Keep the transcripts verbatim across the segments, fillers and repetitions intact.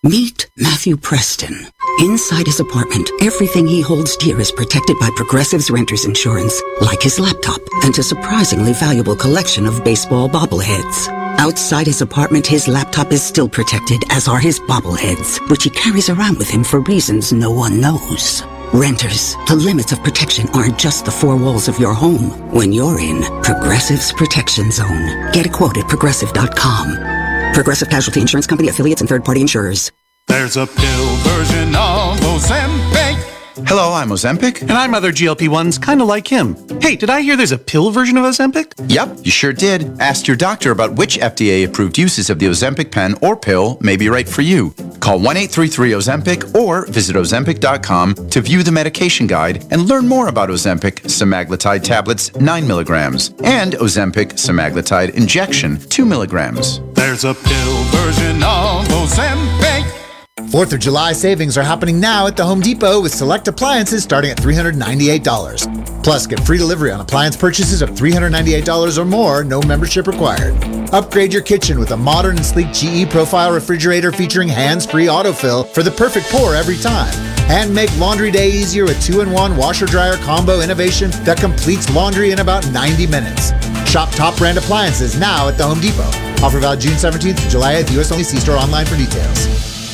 Meet Matthew Preston. Inside his apartment, everything he holds dear is protected by Progressive's Renter's Insurance, like his laptop and a surprisingly valuable collection of baseball bobbleheads. Outside his apartment, his laptop is still protected, as are his bobbleheads, which he carries around with him for reasons no one knows. Renters, the limits of protection aren't just the four walls of your home. When you're in Progressive's Protection Zone. Get a quote at progressive dot com. Progressive Casualty Insurance Company, affiliates, and third-party insurers. There's a pill version of Ozempic. Hello, I'm Ozempic. And I'm other G L P ones, kind of like him. Hey, did I hear there's a pill version of Ozempic? Yep, you sure did. Ask your doctor about which F D A-approved uses of the Ozempic pen or pill may be right for you. Call one eight three three Ozempic or visit ozempic dot com to view the medication guide and learn more about Ozempic semaglutide tablets nine milligrams and Ozempic semaglutide injection two milligrams. There's a pill version of Ozempic. fourth of July savings are happening now at the Home Depot with select appliances starting at three hundred ninety-eight dollars. Plus, get free delivery on appliance purchases of three hundred ninety-eight dollars or more, no membership required. Upgrade your kitchen with a modern and sleek G E Profile refrigerator featuring hands-free autofill for the perfect pour every time. And make laundry day easier with two in one washer-dryer combo innovation that completes laundry in about ninety minutes. Shop top brand appliances now at the Home Depot. Offer valid June seventeenth to July eighth, U S only. See store online for details.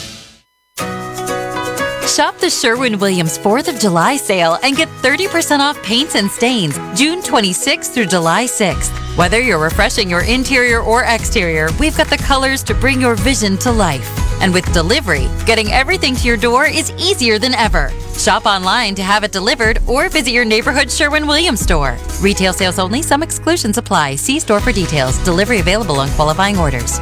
Shop the Sherwin-Williams fourth of July sale and get thirty percent off paints and stains June twenty-sixth through July sixth. Whether you're refreshing your interior or exterior, we've got the colors to bring your vision to life. And with delivery, getting everything to your door is easier than ever. Shop online to have it delivered or visit your neighborhood Sherwin-Williams store. Retail sales only. Some exclusions apply. See store for details. Delivery available on qualifying orders.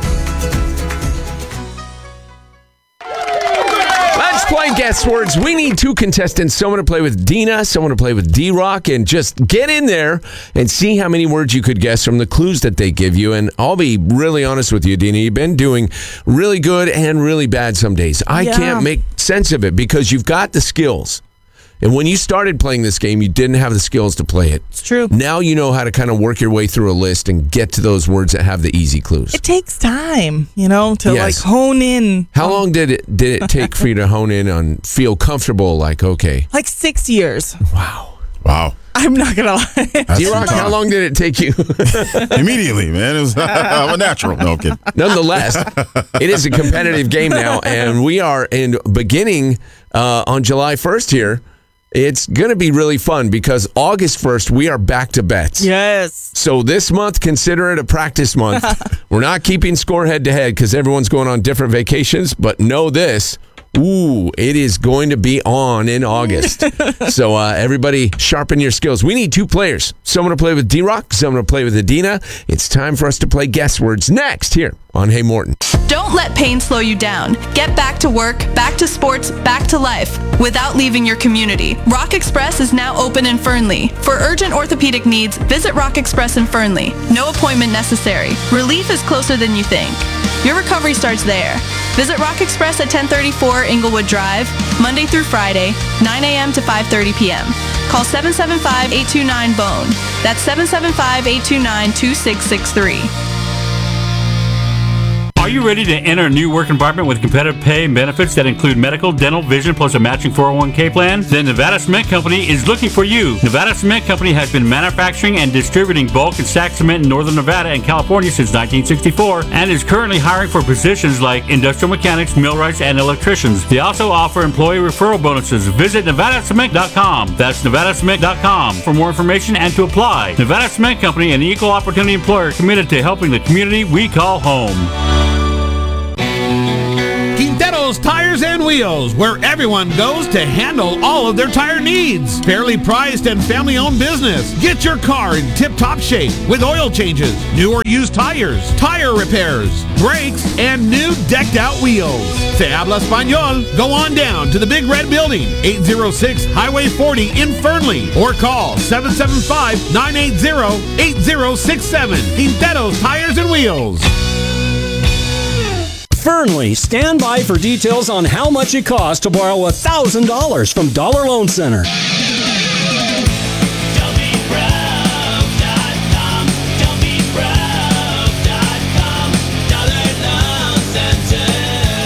Play guess words. We need two contestants, someone to play with Dina, someone to play with D-Rock, and just get in there and see how many words you could guess from the clues that they give you. And I'll be really honest with you, Dina, you've been doing really good and really bad some days. I Yeah. can't make sense of it because you've got the skills. And when you started playing this game, you didn't have the skills to play it. It's true. Now you know how to kind of work your way through a list and get to those words that have the easy clues. It takes time, you know, to Yes. like hone in. How long did it did it take for you to hone in on feel comfortable? Like, okay, Like six years. wow, Wow. I'm not going to lie. D-Rock, how long did it take you? Immediately, man. It was, I'm a natural. No, I'm kidding. Nonetheless, it is a competitive game now, and we are in beginning uh, on July first here. It's going to be really fun because August first, we are back to bets. Yes. So this month, consider it a practice month. We're not keeping score head to head because everyone's going on different vacations, but know this. Ooh, it is going to be on in August. So uh, everybody sharpen your skills. We need two players. Someone to play with D-Rock, someone to play with Adina. It's time for us to play guess words next here on Hey Morton. Don't let pain slow you down. Get back to work, back to sports, back to life without leaving your community. Rock Express is now open in Fernley. For urgent orthopedic needs, visit Rock Express in Fernley. No appointment necessary. Relief is closer than you think. Your recovery starts there. Visit Rock Express at ten thirty-four Inglewood Drive, Monday through Friday, nine a.m. to five thirty p.m. Call seven seven five, eight two nine, B O N E. That's seven seven five, eight two nine, two six six three. Are you ready to enter a new work environment with competitive pay and benefits that include medical, dental, vision, plus a matching four oh one k plan? Then Nevada Cement Company is looking for you. Nevada Cement Company has been manufacturing and distributing bulk and stack cement in northern Nevada and California since nineteen sixty-four and is currently hiring for positions like industrial mechanics, millwrights, and electricians. They also offer employee referral bonuses. Visit nevada cement dot com. That's nevada cement dot com for more information and to apply. Nevada Cement Company, an equal opportunity employer committed to helping the community we call home. Quintero's Tires and Wheels, where everyone goes to handle all of their tire needs. Fairly priced and family-owned business. Get your car in tip-top shape with oil changes, new or used tires, tire repairs, brakes, and new decked-out wheels. Se habla español. Go on down to the Big Red Building, eight oh six Highway forty in Fernley, or call seven seven five, nine eight zero, eight zero six seven. Quintero's Tires and Wheels. Fernley, stand by for details on how much it costs to borrow one thousand dollars from Dollar Loan Center.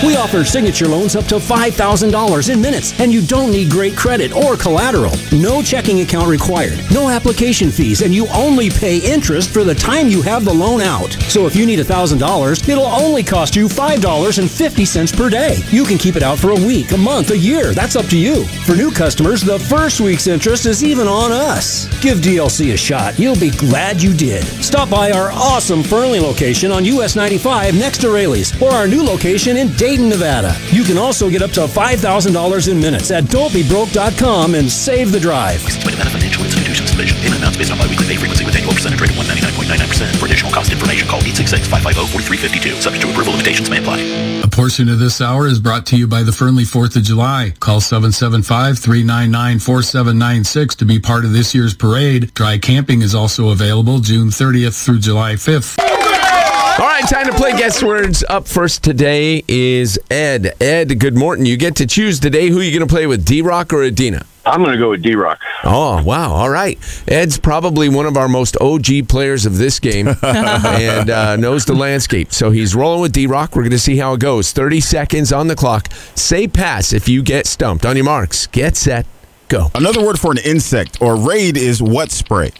We offer signature loans up to five thousand dollars in minutes, and you don't need great credit or collateral. No checking account required, no application fees, and you only pay interest for the time you have the loan out. So if you need one thousand dollars, it'll only cost you five dollars and fifty cents per day. You can keep it out for a week, a month, a year. That's up to you. For new customers, the first week's interest is even on us. Give D L C a shot. You'll be glad you did. Stop by our awesome Fernley location on U S ninety-five next to Rayleigh's, or our new location in Dayton, Nevada. You can also get up to five thousand dollars in minutes at don't be broke dot com and save the drive. Licensed by Nevada Financial Institutions Division. Payment amounts based on biweekly pay frequency with annual percentage rate of one hundred ninety-nine point nine nine percent. For additional cost information, call eight six six, five five zero, four three five two. Subject to approval, limitations may apply. A portion of this hour is brought to you by the Fernley fourth of July. Call seven seven five, three nine nine, four seven nine six to be part of this year's parade. Dry camping is also available June thirtieth through July fifth. All right, time to play Guess Words. Up first today is Ed. Ed, good morning. You get to choose today who you're going to play with, D-Rock or Adina? I'm going to go with D-Rock. Oh, wow. All right. Ed's probably one of our most O G players of this game and uh, knows the landscape. So he's rolling with D-Rock. We're going to see how it goes. thirty seconds on the clock. Say pass if you get stumped. On your marks. Get set. Go. Another word for an insect or raid is what spray?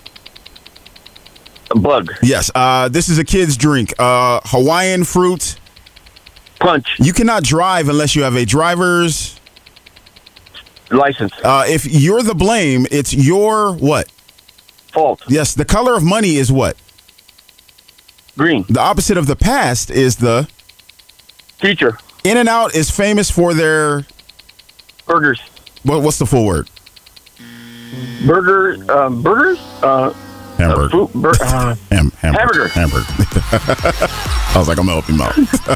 A bug. Yes. Uh, this is a kid's drink. Uh, Hawaiian fruit. Punch. You cannot drive unless you have a driver's license. Uh, if you're the blame, it's your what? Fault. Yes. The color of money is what? Green. The opposite of the past is the future. In-N-Out is famous for their burgers. What, what's the full word? Burger. Um, burgers. Uh, Hamburger. Uh, food, bur- uh, Ham, hamburger. Hamburger. Hamburger. I was like, I'm going to help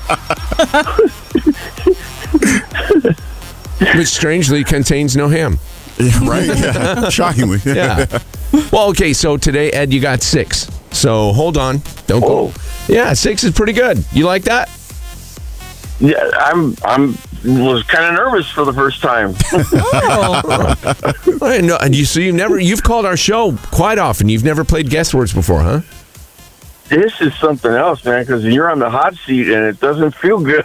him out. Which strangely contains no ham. Yeah, right? Yeah. Shockingly. Yeah. Well, okay, so today, Ed, you got six. So hold on. Don't go. Yeah, six is pretty good. You like that? Yeah, I'm. I'm. Was kind of nervous for the first time. Oh. I know, and you so you've never you've called our show quite often. You've never played Guess Words before, huh? This is something else, man, because you're on the hot seat and it doesn't feel good.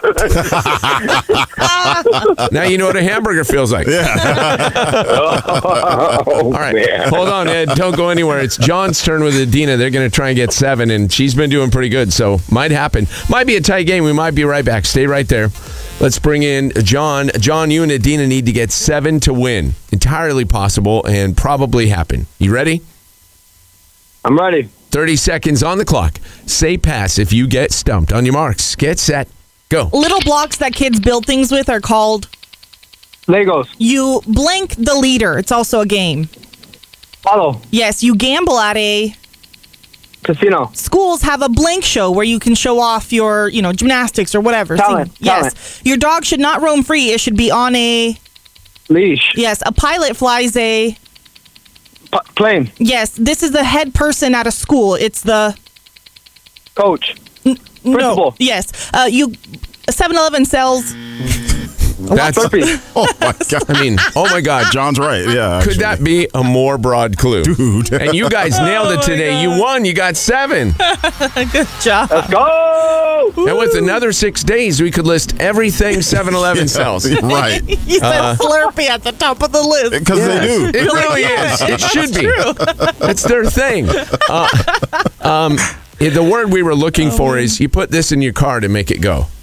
Now you know what a hamburger feels like. Yeah. Oh, all right, man. Hold on, Ed. Don't go anywhere. It's John's turn with Adina. They're going to try and get seven, and she's been doing pretty good, so might happen. Might be a tight game. We might be right back. Stay right there. Let's bring in John. John, you and Adina need to get seven to win. Entirely possible and probably happen. You ready? I'm ready. thirty seconds on the clock. Say pass if you get stumped. On your marks. Get set. Go. Little blocks that kids build things with are called Legos. You blank the leader. It's also a game. Follow. Yes, you gamble at a casino. Schools have a blank show where you can show off your, you know, gymnastics or whatever. Talent. Sing- yes. Talent. Your dog should not roam free. It should be on a leash. Yes. A pilot flies a P- plane. Yes. This is the head person at a school. It's the coach. N- Principal. No. Yes. Uh, you. seven eleven sells. That's, oh my God. I mean, oh my God. John's right. Yeah. Could that be a more broad clue? Dude. And you guys nailed it today. You won. You got seven. Good job. Let's go. And with another six days, we could list everything seven eleven sells. Right. You said Uh, Slurpee at the top of the list. Because they do. It really is. It should be. That's their thing. Uh, um, the word we were looking for is you put this in your car to make it go.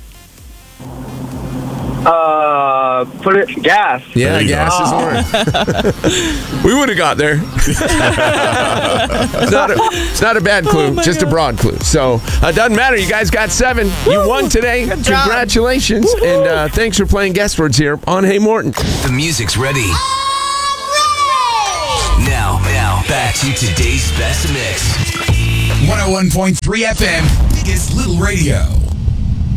Uh, put it gas. Yeah, gas is the word. We would have got there. It's not a, it's not a bad clue, just a broad clue. So it uh, doesn't matter. You guys got seven. You won today. Congratulations. And uh, thanks for playing Guess Words here on Hey Morton. The music's ready. Now, now, back to today's best mix. one oh one point three F M, biggest little radio.